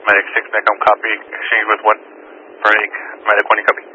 Medic 6, Mecom, copy. Exchange with 1 for Medic 1, you copy.